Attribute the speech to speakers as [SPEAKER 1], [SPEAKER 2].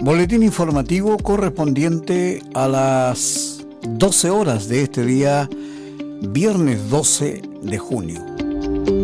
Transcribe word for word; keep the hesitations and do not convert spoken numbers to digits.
[SPEAKER 1] Boletín informativo correspondiente a las doce horas de este día, viernes doce de junio.